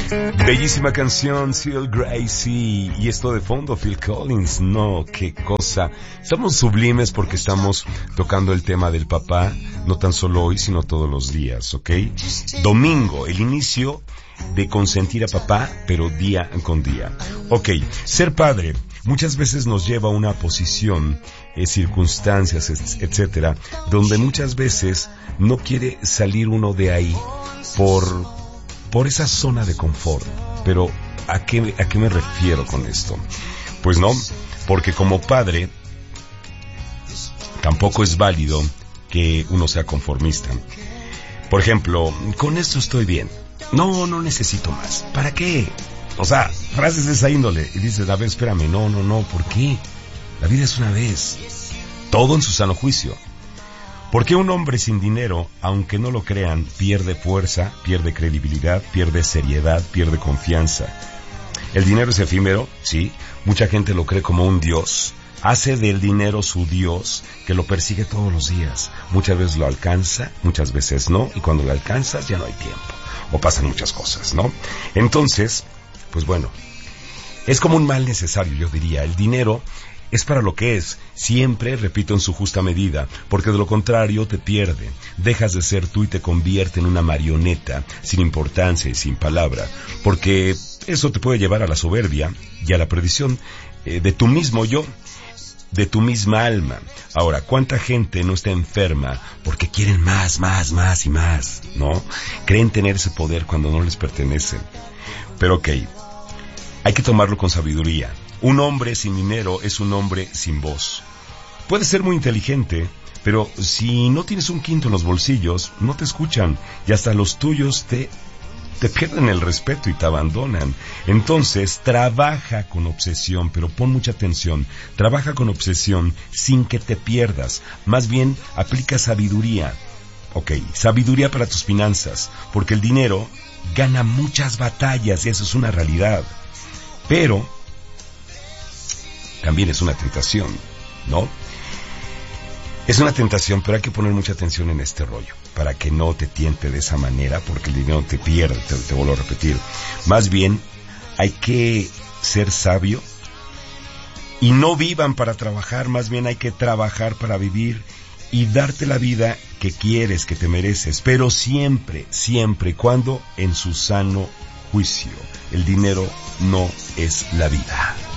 Bellísima canción, Seal Gracie, y esto de fondo, Phil Collins. No, qué cosa. Estamos sublimes porque estamos tocando el tema del papá, no tan solo hoy, sino todos los días, ¿ok? Domingo, el inicio de consentir a papá, pero día con día. Ok, ser padre muchas veces nos lleva a una posición, circunstancias, etcétera, donde muchas veces no quiere salir uno de ahí por esa zona de confort. Pero ¿a qué me refiero con esto? Pues no, porque como padre tampoco es válido que uno sea conformista. Por ejemplo, con esto estoy bien. No necesito más. ¿Para qué? O sea, frases de esa índole. Y dices, a ver, espérame, no, ¿por qué? La vida es una vez. Todo en su sano juicio. ¿Por qué un hombre sin dinero, aunque no lo crean, pierde fuerza, pierde credibilidad, pierde seriedad, pierde confianza? El dinero es efímero, sí. Mucha gente lo cree como un dios. Hace del dinero su dios, que lo persigue todos los días. Muchas veces lo alcanza, muchas veces no. Y cuando lo alcanzas ya no hay tiempo. O pasan muchas cosas, ¿no? Entonces, pues bueno, es como un mal necesario, yo diría. El dinero es para lo que es, siempre, repito, en su justa medida, porque de lo contrario te pierde, dejas de ser tú y te convierte en una marioneta, sin importancia y sin palabra, porque eso te puede llevar a la soberbia y a la perdición de tu mismo yo, de tu misma alma. Ahora, ¿cuánta gente no está enferma porque quieren más y más, ¿no? Creen tener ese poder cuando no les pertenece. Pero ok, hay que tomarlo con sabiduría. Un hombre sin dinero es un hombre sin voz. Puede ser muy inteligente, pero si no tienes un quinto en los bolsillos, no te escuchan y hasta los tuyos te pierden el respeto y te abandonan. Entonces, trabaja con obsesión, pero pon mucha atención. Trabaja con obsesión sin que te pierdas. Más bien, aplica sabiduría. Ok, sabiduría para tus finanzas, porque el dinero gana muchas batallas y eso es una realidad. Pero también es una tentación, ¿no? Es una tentación, pero hay que poner mucha atención en este rollo, para que no te tiente de esa manera, porque el dinero te pierde, te vuelvo a repetir. Más bien, hay que ser sabio, y no vivan para trabajar, más bien hay que trabajar para vivir, y darte la vida que quieres, que te mereces, pero siempre, cuando en su sano juicio. El dinero no es la vida.